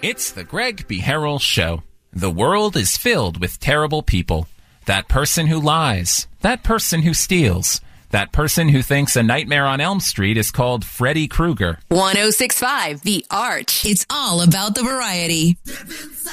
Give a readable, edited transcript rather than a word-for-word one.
It's the Greg B. Harrell Show. The world is filled with terrible people. That person who lies. That person who steals. That person who thinks A Nightmare on Elm Street is called Freddy Krueger. 106.5 The Arch. It's all about the variety.